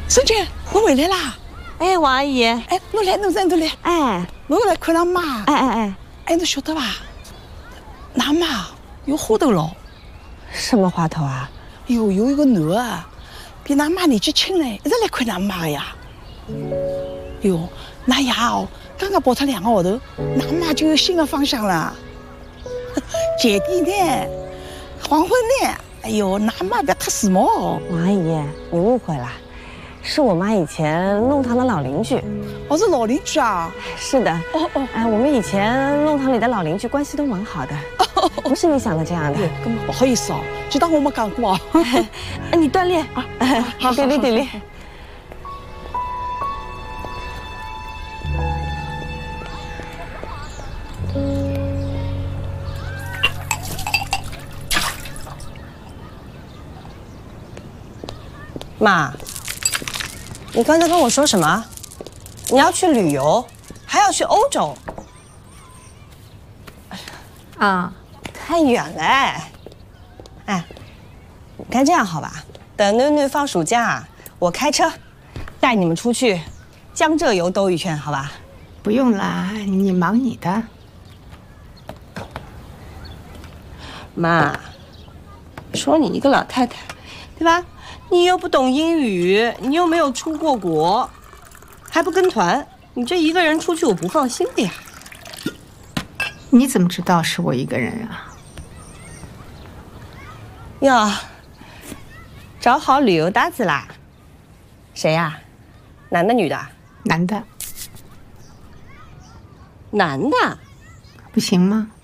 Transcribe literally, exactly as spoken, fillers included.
孙娟，我回来啦！ 哎，王阿姨， 哎，侬来，侬在侬来， 哎， 侬来看俺妈。 哎哎哎， 哎，侬晓得伐？俺妈有花头咯。 什么花头啊？ 哟，有一个男的，比俺妈年纪轻嘞，一直来看俺妈呀。哟，那爷哦，刚刚跑脱两个号头，俺妈就有新的方向了。姐弟呢，黄昏呢，哎呦，俺妈别太时髦哦。 王阿姨，你误会了，是我妈以前弄堂的老邻居。 哦，是老邻居啊？ 是的。 哦哦， 哎，我们以前弄堂里的老邻居关系都蛮好的，不是你想的这样的。 根本不好意思哦，就当我没讲过啊。 哎，你锻炼啊，好，锻炼锻炼。妈，你刚才跟我说什么？你要去旅游，还要去欧洲？ 啊， 太远了哎！哎，干这样好吧？等囡囡放暑假，我开车带你们出去江浙游兜一圈，好吧？ 不用啦，你忙你的。 妈，说你一个老太太，对吧？你又不懂英语，你又没有出过国，还不跟团，你这一个人出去我不放心的呀。 你怎么知道是我一个人啊？ 哟，找好旅游搭子啦？谁呀？男的女的？ 男的。 男的。 不行吗？